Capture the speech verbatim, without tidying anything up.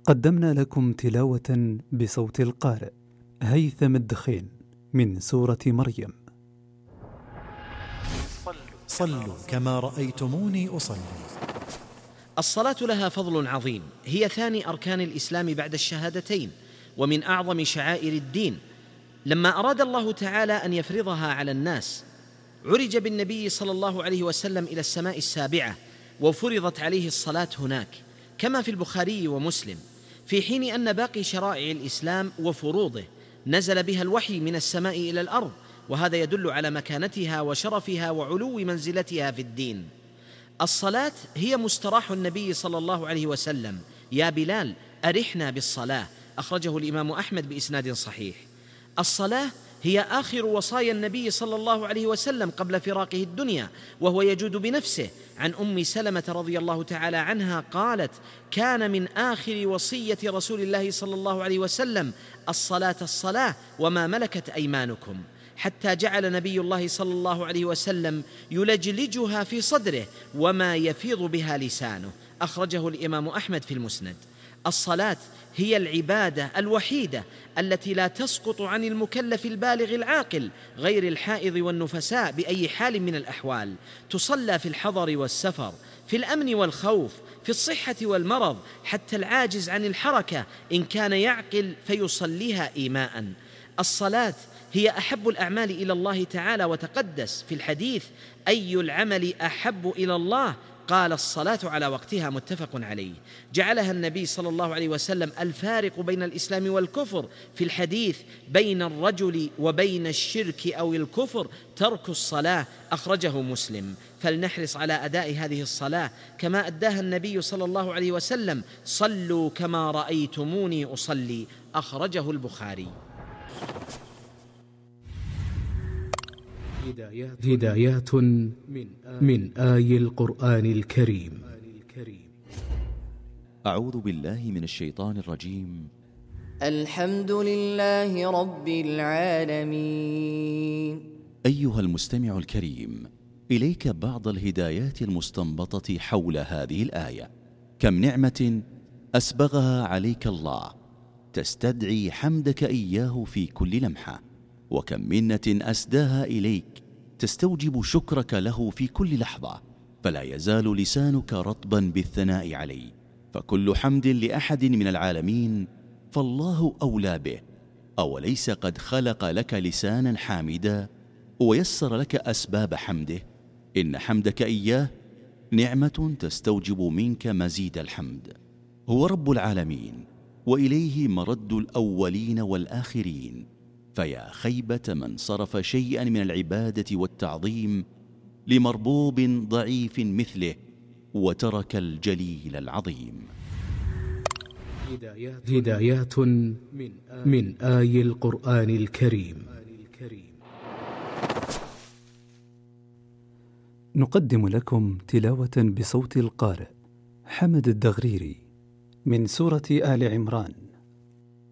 قدمنا لكم تلاوة بصوت القارئ هيثم الدخين من سورة مريم. صلوا كما رأيتموني أصلي. الصلاة لها فضل عظيم، هي ثاني أركان الإسلام بعد الشهادتين، ومن أعظم شعائر الدين. لما أراد الله تعالى أن يفرضها على الناس عرج بالنبي صلى الله عليه وسلم إلى السماء السابعة وفرضت عليه الصلاة هناك، كما في البخاري ومسلم، في حين أن باقي شرائع الإسلام وفروضه نزل بها الوحي من السماء إلى الأرض، وهذا يدل على مكانتها وشرفها وعلو منزلتها في الدين. الصلاة هي مستراح النبي صلى الله عليه وسلم: يا بلال أرحنا بالصلاة، أخرجه الإمام أحمد بإسناد صحيح. الصلاة هي آخر وصايا النبي صلى الله عليه وسلم قبل فراقه الدنيا، وهو يجود بنفسه عن أم سلمة رضي الله تعالى عنها قالت: كان من آخر وصية رسول الله صلى الله عليه وسلم الصلاة الصلاة وما ملكت أيمانكم، حتى جعل نبي الله صلى الله عليه وسلم يلجلجها في صدره وما يفيض بها لسانه، أخرجه الإمام أحمد في المسند. الصلاة هي العبادة الوحيدة التي لا تسقط عن المكلف البالغ العاقل غير الحائض والنفساء بأي حال من الأحوال، تصلى في الحضر والسفر، في الأمن والخوف، في الصحة والمرض، حتى العاجز عن الحركة إن كان يعقل فيصليها إيماء. الصلاة هي أحب الأعمال إلى الله تعالى وتقدس. في الحديث: أي العمل أحب إلى الله؟ قال: الصلاة على وقتها، متفق عليه. جعلها النبي صلى الله عليه وسلم الفارق بين الإسلام والكفر. في الحديث: بين الرجل وبين الشرك أو الكفر ترك الصلاة، أخرجه مسلم. فلنحرص على أداء هذه الصلاة كما أداها النبي صلى الله عليه وسلم: صلوا كما رأيتموني أصلي، أخرجه البخاري. هدايات من آي القرآن الكريم. أعوذ بالله من الشيطان الرجيم. الحمد لله رب العالمين. أيها المستمع الكريم، إليك بعض الهدايات المستنبطة حول هذه الآية. كم نعمة أسبغها عليك الله تستدعي حمدك إياه في كل لمحة، وكم منة أسداها إليك تستوجب شكرك له في كل لحظة، فلا يزال لسانك رطبا بالثناء عليه. فكل حمد لأحد من العالمين فالله أولى به. أوليس قد خلق لك لسانا حامدا ويسر لك أسباب حمده؟ إن حمدك إياه نعمة تستوجب منك مزيد الحمد. هو رب العالمين، وإليه مرد الأولين والآخرين، فيا خيبة من صرف شيئا من العبادة والتعظيم لمربوب ضعيف مثله وترك الجليل العظيم. هدايات من آي القرآن الكريم. نقدم لكم تلاوة بصوت القارئ حمد الدغريري من سورة آل عمران